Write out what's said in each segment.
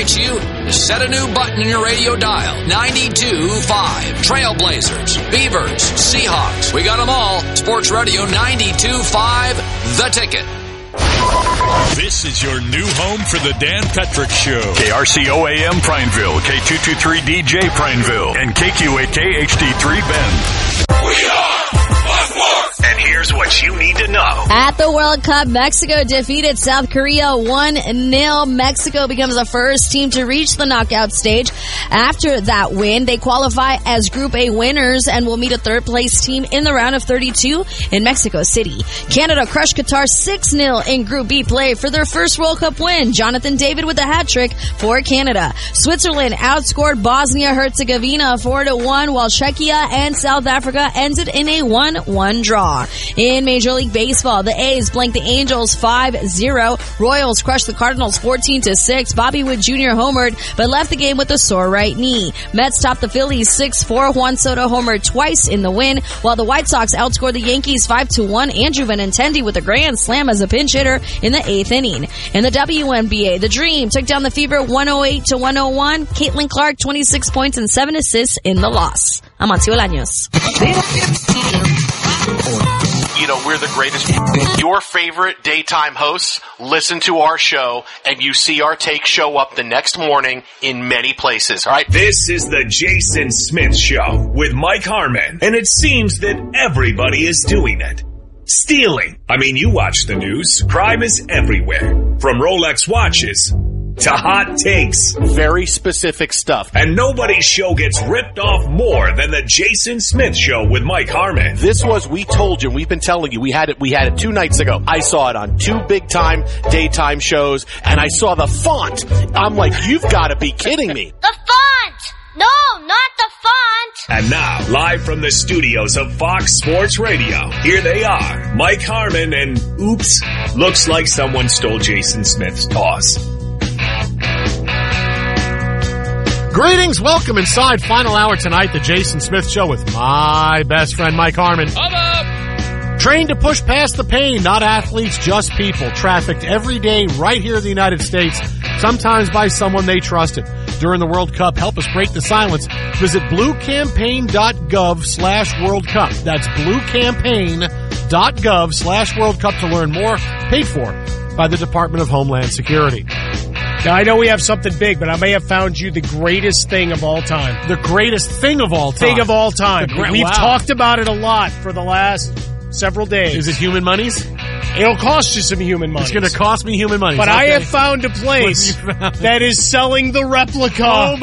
invites you to set a new button in your radio dial. 92.5. Trailblazers, Beavers, Seahawks. We got them all. Sports Radio 92.5, The Ticket. This is your new home for the Dan Petrick Show. KRCO-AM Prineville, K223DJ Prineville, and KQAK HD3 Bend. We are Black Mark. And here's what you need to know. At the World Cup, Mexico defeated South Korea 1-0. Mexico becomes the first team to reach the knockout stage. After that win, they qualify as Group A winners and will meet a third-place team in the round of 32 in Mexico City. Canada crushed Qatar 6-0 in Group B play for their first World Cup win. Jonathan David with a hat-trick for Canada. Switzerland outscored Bosnia-Herzegovina 4-1, while Czechia and South Africa ended in a 1-1 draw. In Major League Baseball, the A's blanked the Angels 5-0. Royals crushed the Cardinals 14-6. Bobby Witt Jr. homered, but left the game with a sore right knee. Mets topped the Phillies 6-4. Juan Soto homered twice in the win, while the White Sox outscored the Yankees 5-1. Andrew Benintendi with a grand slam as a pinch hitter in the 8th inning. In the WNBA, the Dream took down the Fever 108-101. Caitlin Clark 26 points and 7 assists in the loss. I'm Amancio Bolaños. You know, we're the greatest. Your favorite daytime hosts listen to our show, and you see our take show up the next morning in many places, all right? This is the Jason Smith Show with Mike Harmon, and it seems that everybody is doing it. Stealing. I mean, you watch the news. Crime is everywhere. From Rolex watches to hot takes. Very specific stuff. And nobody's show gets ripped off more than the Jason Smith Show with Mike Harmon. This was, we told you, we've been telling you, we had it 2 nights ago. I saw it on 2 big-time daytime shows, and I saw the font. I'm like, you've got to be kidding me. The font! No, not the font! And now, live from the studios of Fox Sports Radio, here they are, Mike Harmon and, oops, looks like someone stole Jason Smith's toss. Greetings, welcome inside final hour tonight, the Jason Smith Show with my best friend Mike Harmon. Trained to push past the pain, not athletes, just people. Trafficked every day right here in the United States, sometimes by someone they trusted. During the World Cup, help us break the silence. Visit bluecampaign.gov/World Cup. That's bluecampaign.gov/World Cup to learn more. Paid for by the Department of Homeland Security. Now, I know we have something big, but I may have found you the greatest thing of all time. The greatest thing of all time? Thing of all time. We've talked about it a lot for the last several days. Is it human monies? It'll cost you some human money. It's going to cost me human money. But I have found a place that is selling the replica of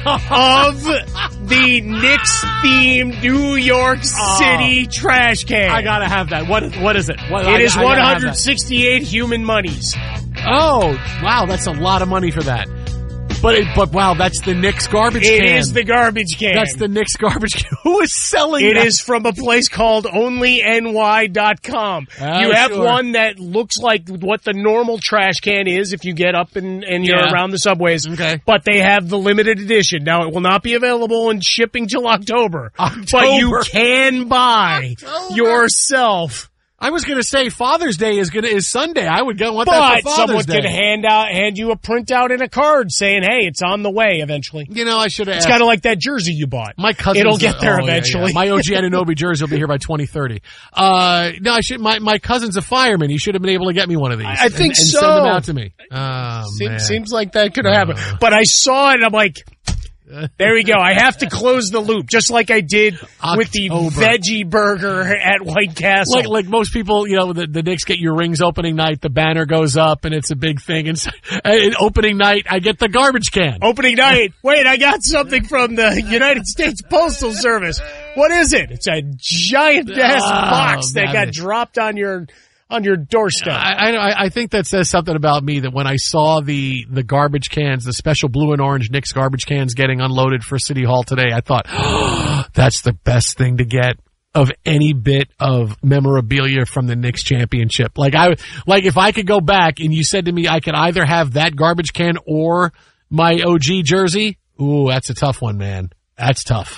the Knicks-themed New York City trash can. I got to have that. What is it? It is 168 human monies. Oh, wow, that's a lot of money for that. But wow, that's the Knicks garbage can. It is the garbage can. That's the Knicks garbage can. Who is selling it? It is from a place called OnlyNY.com. You have one that looks like what the normal trash can is if you get up and you're around the subways. Okay. But they have the limited edition. Now, it will not be available in shipping till October. But you can buy yourself. I was going to say Father's Day is Sunday. I would want that for Father's Day. But someone could hand you a printout and a card saying, "Hey, it's on the way." Eventually, you know, I should have. It's kind of like that jersey you bought. My cousin, it'll get there eventually. Yeah. My OG Anunoby jersey will be here by 2030. No, I should. My cousin's a fireman. He should have been able to get me one of these. I think so. And send them out to me. Man. Seems like that could have happened. But I saw it and I'm like, there we go. I have to close the loop, just like I did with the veggie burger at White Castle. Like most people, you know, the Knicks get your rings opening night, the banner goes up, and it's a big thing. And opening night, I get the garbage can. Opening night, wait, I got something from the United States Postal Service. What is it? It's a giant-ass box that got dropped on your doorstep. I think that says something about me, that when I saw the garbage cans, the special blue and orange Knicks garbage cans getting unloaded for City Hall today, I thought, that's the best thing to get of any bit of memorabilia from the Knicks championship. Like if I could go back and you said to me I could either have that garbage can or my OG jersey, ooh, that's a tough one, man. That's tough.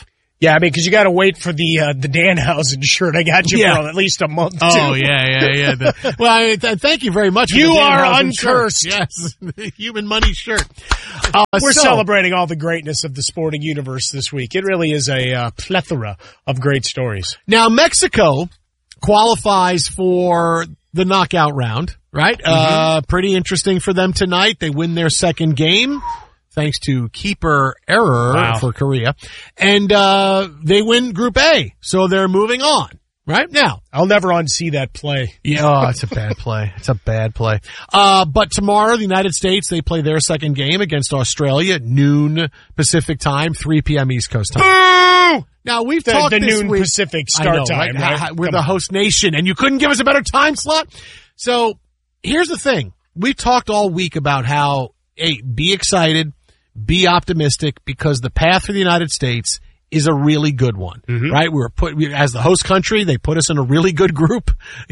Yeah, I mean, because you got to wait for the Danhausen shirt. I got you for at least a month, too. Oh, yeah. Thank you very much for you the are Danhausen uncursed. Shirt. Yes, the human money shirt. We're celebrating all the greatness of the sporting universe this week. It really is a plethora of great stories. Now, Mexico qualifies for the knockout round, right? Mm-hmm. Pretty interesting for them tonight. They win their second game, thanks to keeper error for Korea. And they win Group A, so they're moving on. Right now, I'll never unsee that play. Yeah, it's a bad play. It's a bad play. But tomorrow, the United States, they play their second game against Australia at noon Pacific time, 3 p.m. East Coast time. Boo! Now, we've talked the this noon week. Pacific start time. Right? We're the host nation, and you couldn't give us a better time slot. So here's the thing. We've talked all week about how, hey, be excited, be optimistic, because the path for the United States is a really good one, right? As the host country, they put us in a really good group,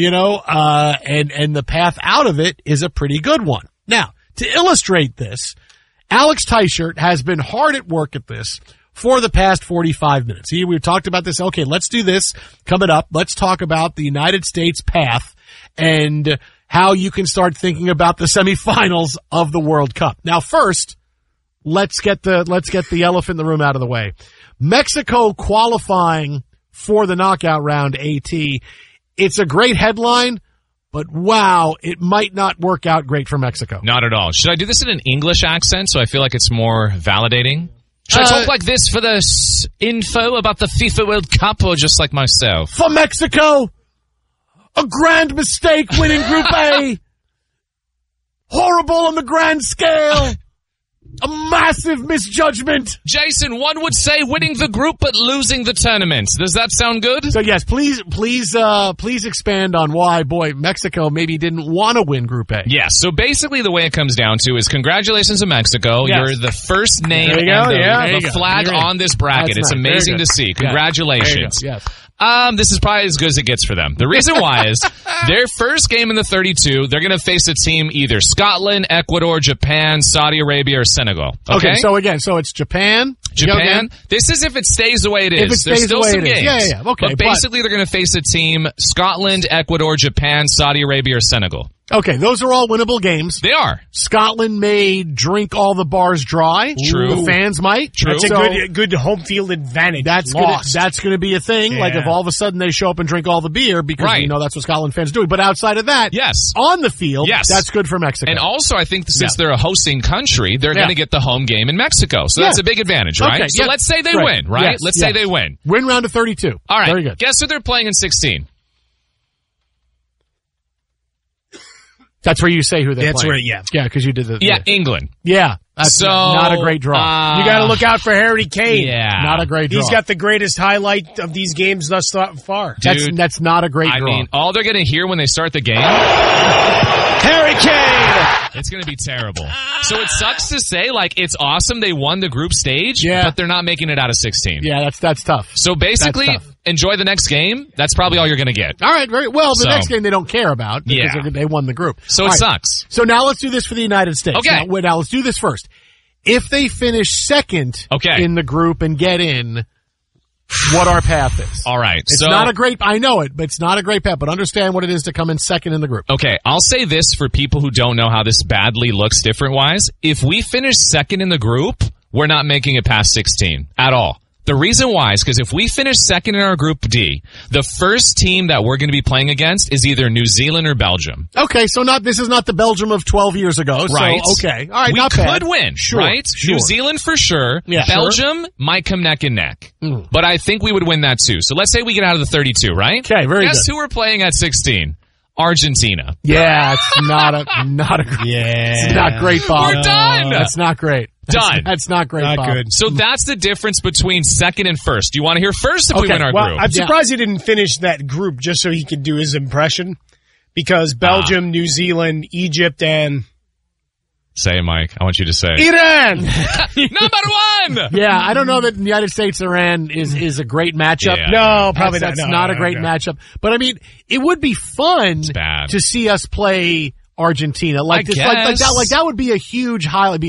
and the path out of it is a pretty good one. Now, to illustrate this, Alex Teichert has been hard at work at this for the past 45 minutes. We've talked about this. Okay, let's do this. Coming up, let's talk about the United States path and how you can start thinking about the semifinals of the World Cup. Now, first, let's get the elephant in the room out of the way. Mexico qualifying for the knockout round, AT. It's a great headline, but wow, it might not work out great for Mexico. Not at all. Should I do this in an English accent so I feel like it's more validating? Should I talk like this for the info about the FIFA World Cup, or just like myself? For Mexico, a grand mistake winning Group A. Horrible on the grand scale. A massive misjudgment. Jason, one would say winning the group but losing the tournament. Does that sound good? So yes, please expand on why, Mexico maybe didn't want to win Group A. Yes, so basically the way it comes down to is congratulations to Mexico. Yes. You're the first name and the flag on this bracket. It's amazing to see. Congratulations. Yes. This is probably as good as it gets for them. The reason why is their first game in the 32, they're going to face a team either Scotland, Ecuador, Japan, Saudi Arabia, or Senegal. Okay, so it's Japan. This is if it stays the way it is. There's still some games. Yeah. Okay. But basically, they're going to face a team Scotland, Ecuador, Japan, Saudi Arabia, or Senegal. Okay, those are all winnable games. They are. Scotland may drink all the bars dry. True. The fans might. True. That's a good home field advantage. That's going to be a thing. Yeah. Like if all of a sudden they show up and drink all the beer because we know that's what Scotland fans do. But outside of that, on the field, that's good for Mexico. And also, I think since they're a hosting country, they're going to get the home game in Mexico. So that's a big advantage, right? Okay. So let's say they win, right? Yes. Let's say they win. Win round of 32. All right. Very good. Guess who they're playing in 16? That's where you say who they're playing. Yeah, because you did the... England. Yeah, that's not a great draw. You got to look out for Harry Kane. Yeah. Not a great draw. He's got the greatest highlight of these games thus far. Dude, that's not a great draw. I mean, all they're going to hear when they start the game... Harry Kane! It's going to be terrible. So it sucks to say, it's awesome they won the group stage, but they're not making it out of 16. Yeah, that's tough. So basically, enjoy the next game. That's probably all you're going to get. All right, very well. The next game they don't care about because they won the group. So it sucks. So now let's do this for the United States. Okay. Now let's do this first. If they finish second in the group and get in, what our path is. All right. It's not a great, I know it, but it's not a great path, but understand what it is to come in second in the group. Okay. I'll say this for people who don't know how this badly looks different-wise. If we finish second in the group, we're not making it past 16 at all. The reason why is because if we finish second in our Group D, the first team that we're going to be playing against is either New Zealand or Belgium. Okay, so this is not the Belgium of 12 years ago. Right. So, okay. All right, we not bad. could win, sure, right? Sure. New Zealand for sure. Yeah, Belgium might come neck and neck. But I think we would win that too. So let's say we get out of the 32, right? Okay, very Guess good. who we're playing at 16? Argentina. Yeah, it's not it's not great, Bob. We're done. That's not great. That's not great, not Bob. good. So that's the difference between second and first. Do you want to hear first if we win our group? I'm surprised he didn't finish that group just so he could do his impression, because Belgium, New Zealand, Egypt, and... Say it, Mike. I want you to say Iran! Number one! Yeah, I don't know that the United States-Iran is a great matchup. Yeah. No, probably that's not. Not a great matchup. But, I mean, it would be fun bad to see us play Argentina. Like I this, like guess. that would be a huge,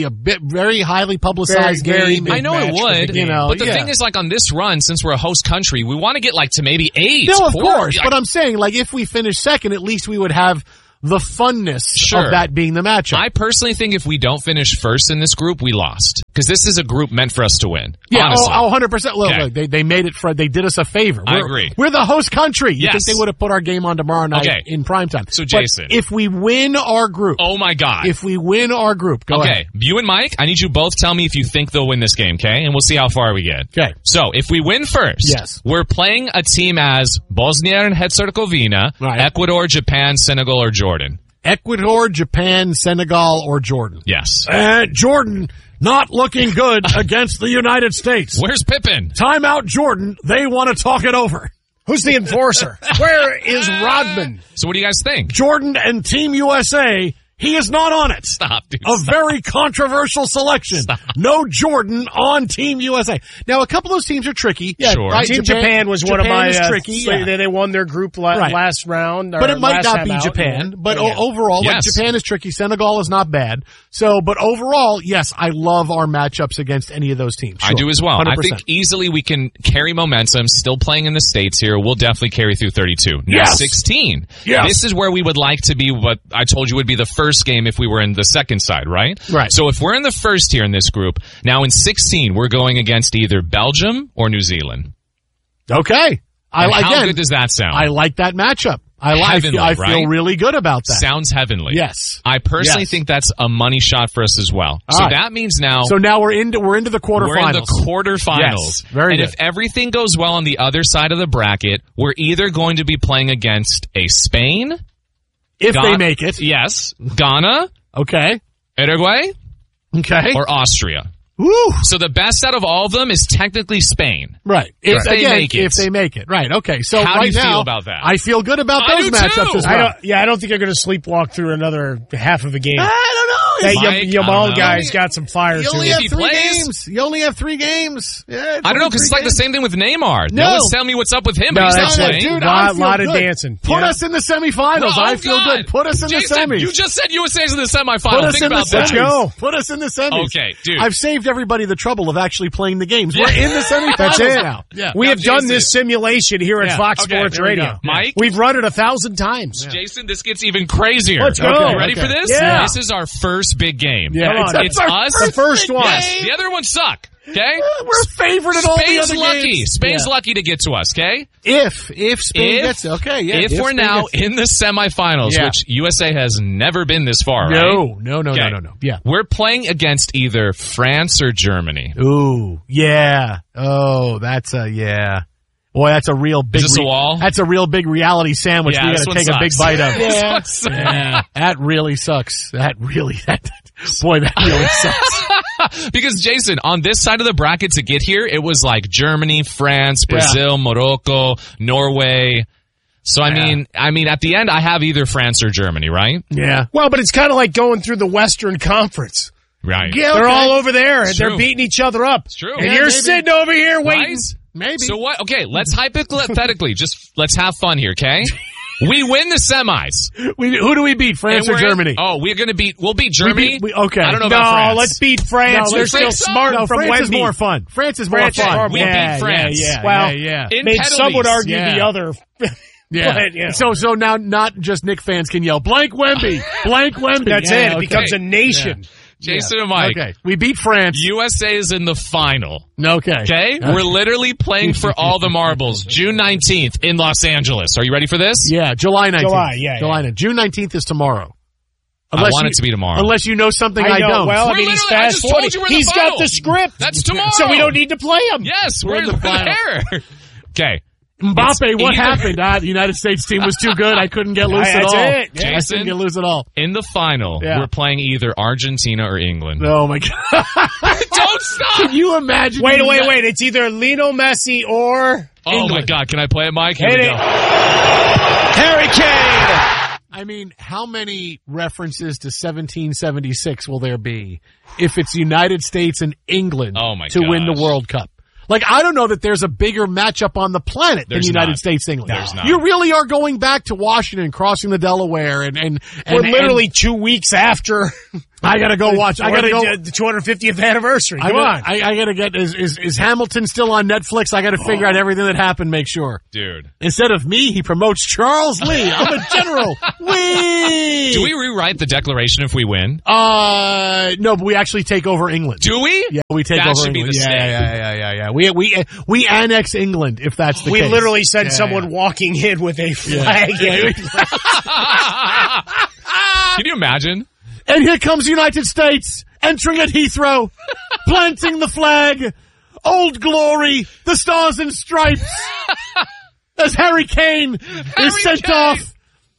very highly publicized Very game. big I know it match for the would, game. but the Yeah. thing is, like on this run, since we're a host country, we want to get like to maybe 8. No, of 4. course. But I'm saying, like, if we finish second, at least we would have the funness Sure. of that being the matchup. I personally think if we don't finish first in this group, we lost. Because this is a group meant for us to win. Yeah, honestly. 100%. Look, Okay. look, they made it for, they did us a favor. I agree. We're the host country. You Yes. think they would have put our game on tomorrow night Okay. in primetime. So, But Jason. if we win our group, Oh my God. if we win our group, go Okay, ahead. you and Mike, I need you both tell me if you think they'll win this game, okay? And we'll see how far we get. Okay. So, if we win first, Yes. we're playing a team as Bosnia and Herzegovina, Right. Ecuador, Japan, Senegal, or Jordan. Ecuador, Japan, Senegal, or Jordan. Yes. Jordan not looking good against the United States. Where's Pippen? Timeout, Jordan. They want to talk it over. Who's the enforcer? Where is Rodman? So what do you guys think? Jordan and Team USA, he is not on it. Stop, dude. A Stop. very controversial selection. Stop. No Jordan on Team USA. Now, a couple of those teams are tricky. Yeah, Sure. right? Team Japan was one of my is tricky. Yeah. They won their group Right. last round. But or it might last not time be out. Japan. Yeah. But Yeah. overall, like Yes. Japan is tricky. Senegal is not bad. So, but overall, yes, I love our matchups against any of those teams. I Sure. do as well. 100%. I think easily we can carry momentum, still playing in the States here. We'll definitely carry through 32. Now Yes. 16. Yes. This is where we would like to be what I told you would be the first game if we were in the second side, right? Right. So if we're in the first here in this group, now in 16, we're going against either Belgium or New Zealand. Okay. And how Again, good does that sound? I like that matchup. I Heavenly, feel right? really good about that. Sounds heavenly. Yes. I personally Yes. think that's a money shot for us as well. All So right. that means now So now we're into the we're in quarterfinals. the quarterfinals. Yes, very and good. if everything goes well on the other side of the bracket, we're either going to be playing against a Spain, If they make it. yes, Ghana, Okay. Uruguay, Okay. or Austria. Woo. So the best out of all of them is technically Spain. Right. If they again, make it. If they make it. Right. Okay. So How do right you feel now, about that? I feel good about I those do matchups too. as well. I don't think they're going to sleepwalk through another half of a game. I don't know. That Mike, I don't Yamal know. guy's got some fire You to only it. have he 3 plays- games. You only have 3 games. Yeah, I don't know, because it's like the same thing with Neymar. No. No one's telling me what's up with him, but No, he's not that's playing. it. Dude, Lot- I feel lot of good. dancing. Put Yeah. us in the semifinals. No, I feel God. good. Put us in Jason, the semis. You just said USA's in the semifinal. Put us Think in the about semis. that. go. Put us in the semis. Okay, dude. I've saved everybody the trouble of actually playing the games. We're Yeah. in the semifinals That's it. now. Yeah. We Now, have done Jason. this simulation here at Yeah. Fox Okay, Sports there we Radio. go. Mike? We've run it 1,000 times. Jason, this gets even crazier. Let's go. You ready Okay. for this? Yeah. This is our first big game. Yeah, Come on. It's us. The first one. Yes, the other ones suck. Okay? We're favored in all the Spain's other lucky. games. Spain's Yeah. lucky to get to us, okay? If Spain gets okay, yeah. If we're Spain now gets- in the semifinals, Yeah. which USA has never been this far, right? No. Okay. Yeah. We're playing against either France or Germany. Ooh, yeah. Oh, that's a yeah. Boy, that's a real big. Is this a wall? That's a real big reality sandwich. Yeah, we this got to one take a big sucks. bite of. This one sucks. Yeah, that really sucks. That really sucks. Because Jason, on this side of the bracket to get here, it was like Germany, France, Brazil, Morocco, Norway. So I mean, at the end, I have either France or Germany, right? Yeah. Well, but it's kind of like going through the Western Conference. Right. Yeah, They're okay. all over there, and It's they're true. beating each other up. It's true. And Yeah, you're maybe. sitting over here waiting. Right? Maybe. So what? Okay, let's hypothetically let's have fun here, okay? We win the semis. Who do we beat? France And or we're in- Germany? We'll beat Germany. Okay. I don't know No, about France. let's beat France. No, They're let's still beat- smart No, from France is Wemby. more fun. France is more France is fun. more- We Yeah, beat France. Yeah, Well, yeah. In I mean, some would penalties. argue Yeah. the other. Yeah. But, yeah. So now not just Knick fans can yell blank Wemby, blank Wemby. That's Yeah, it. It okay. becomes a nation. Jason and Mike. Okay, we beat France. USA is in the final. Okay. Okay? We're literally playing for all the marbles. June 19th in Los Angeles. Are you ready for this? Yeah, July 19th. July, yeah. 19th. June 19th is tomorrow. I want it to be tomorrow. Unless you know something I know. don't. Well, I We're mean, he's literally- I fast just told forwarding. you we're in the He's final. got the script. That's tomorrow. So we don't need to play him. Yes, we're in the final. there. Okay. Mbappe, what either- happened? The United States team was too good. I couldn't get loose at That's all. it. I Jason? couldn't get loose at all. In the final, Yeah. we're playing either Argentina or England. Oh my God. Don't stop! Can you imagine? Wait. It's either Lionel Messi or Oh England. my God, can I play it, Mike? Here Hit we it. go. Harry Kane. I mean, how many references to 1776 will there be if it's United States and England Oh my to win the gosh. World Cup? Like, I don't know that there's a bigger matchup on the planet than United States-England. There's not. You really are going back to Washington, crossing the Delaware, and we're literally 2 weeks after. I gotta go watch. I gotta go the 250th anniversary. Come on. I gotta get. Is Hamilton still on Netflix? I gotta figure out everything that happened. Make sure, dude. Instead of me, he promotes Charles Lee. I'm a general. Wee. Do we rewrite the Declaration if we win? No, but we actually take over England. Do we? Yeah, we take that over should England. Be the Yeah. We annex England if that's the case. We literally send someone walking in with a flag. Can you imagine? And here comes the United States, entering at Heathrow, planting the flag, Old Glory, the Stars and Stripes, as Harry Kane is sent off,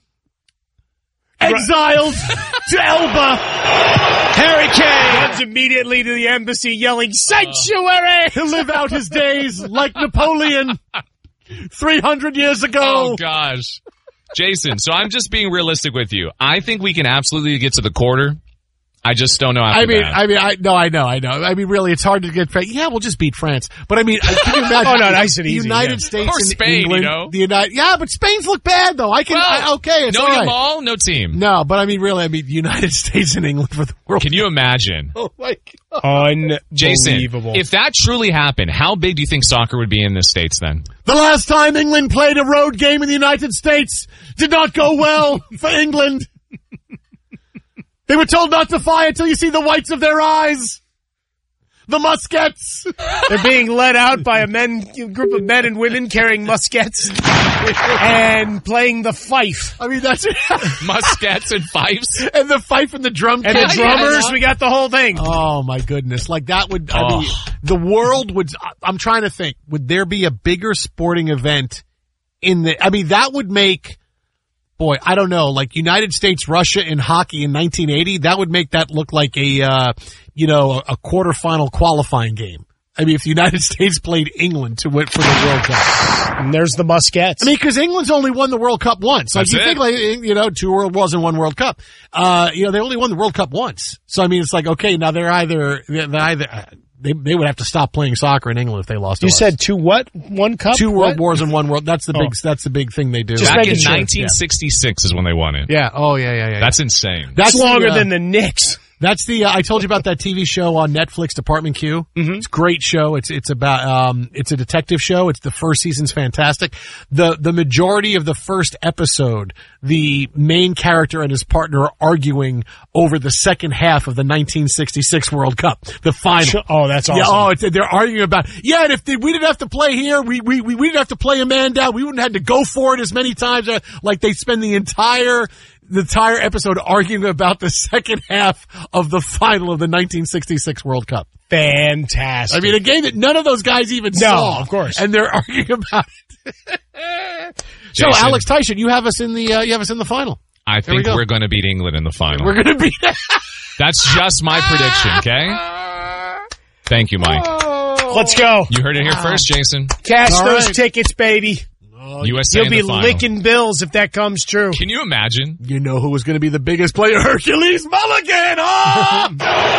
exiled to Elba. Harry Kane runs immediately to the embassy yelling, "Sanctuary!" He'll live out his days like Napoleon 300 years ago. Oh, gosh. Jason, so I'm just being realistic with you. I think we can absolutely get to the quarter. I just don't know after that. I know. I mean, really, it's hard to get. Yeah, we'll just beat France. But I mean, can you imagine? Nice and easy. The United States or and Spain, England, Yeah, but Spain's look bad though. Okay, it's no all right. Yamal, no team. No, but I mean, really, the United States and England for the World. Can you imagine? Oh my God. Unbelievable. Jason, if that truly happened, how big do you think soccer would be in the States then? The last time England played a road game in the United States did not go well for England. They were told not to fire until you see the whites of their eyes. The muskets. They're being led out by a group of men and women carrying muskets and playing the fife. I mean, that's it. Muskets and fifes. And the fife and the drum and kit. the drummers. We got the whole thing. Oh my goodness. Like that would, I mean, the world would, I'm trying to think, would there be a bigger sporting event that would make, boy, I don't know, like United States, Russia in hockey in 1980, that would make that look like a quarterfinal qualifying game. I mean, if the United States played England to win for the World Cup. And there's the muskets. I mean, because England's only won the World Cup once. Like, think 2 World Wars and 1 World Cup. They only won the World Cup once. So, I mean, it's like, okay, now they would have to stop playing soccer in England if they lost. You said 2 what? 1 cup? 2 World Wars and 1 World. That's the big thing they do. Back in 1966 is when they won it. Yeah. Oh, yeah. That's insane. That's longer than the Knicks. That's I told you about that TV show on Netflix, Department Q. Mm-hmm. It's a great show. It's about, it's a detective show. The first season's fantastic. The majority of the first episode, the main character and his partner are arguing over the second half of the 1966 World Cup, the final. Oh, that's awesome. Yeah, they're arguing about, and if we didn't have to play here, we didn't have to play a man down. We wouldn't have had to go for it as many times. Like they spend the entire episode arguing about the second half of the final of the 1966 World Cup. Fantastic. I mean, a game that none of those guys even saw. No, of course. And they're arguing about it. So, Alex Tyson, you have us in the final. I think we're going to beat England in the final. We're going to beat. That's just my prediction. Okay. Thank you, Mike. Let's go. You heard it here first, Jason. Cash those tickets, baby. USA You'll be licking bills if that comes true. Can you imagine? You know who was going to be the biggest player? Hercules Mulligan! Oh!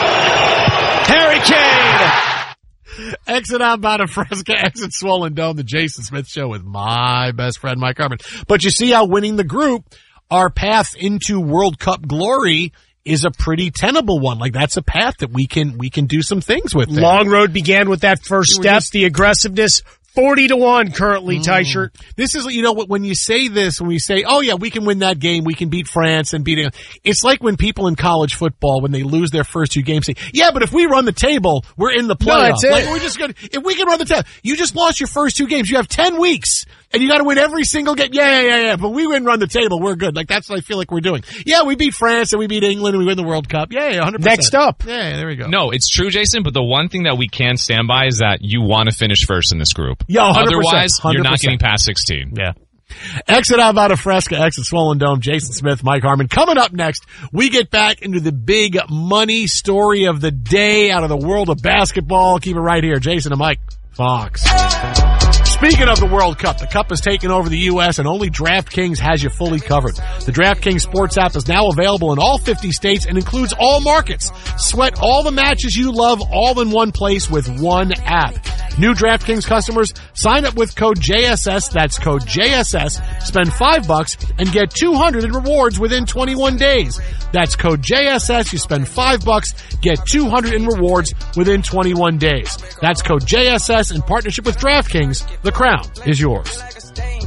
Harry Kane! Exit out by Fresca, exit Swollen Dome, the Jason Smith Show with my best friend, Mike Harmon. But you see how winning the group, our path into World Cup glory is a pretty tenable one. Like that's a path that we can do some things with. There. Long road began with that first step, the aggressiveness. 40-1 currently, Tyshirt. This is, when you say this, when we say, oh yeah, we can win that game, we can beat France and beat it. It's like when people in college football, when they lose their first 2 games, say, yeah, but if we run the table, we're in the playoffs. No, that's it. Like, we're just if we can run the table, you just lost your first 2 games. You have 10 weeks and you got to win every single game. Yeah. But we run the table, we're good. Like that's what I feel like we're doing. Yeah, we beat France and we beat England and we win the World Cup. Yeah, 100%. Next up. Yeah, there we go. No, it's true, Jason, but the one thing that we can stand by is that you want to finish first in this group. Yeah, 100%. Otherwise, 100%. You're not getting past 16. Yeah. Exit out by Fresca, exit Swollen Dome, Jason Smith, Mike Harmon. Coming up next, we get back into the big money story of the day out of the world of basketball. Keep it right here. Jason and Mike, Fox. Speaking of the World Cup, the Cup has taken over the U.S. and only DraftKings has you fully covered. The DraftKings Sports app is now available in all 50 states and includes all markets. Sweat all the matches you love all in one place with one app. New DraftKings customers, sign up with code JSS, that's code JSS, spend $5 and get $200 in rewards within 21 days. That's code JSS, you spend $5, get $200 in rewards within 21 days. That's code JSS in partnership with DraftKings. The crown is yours.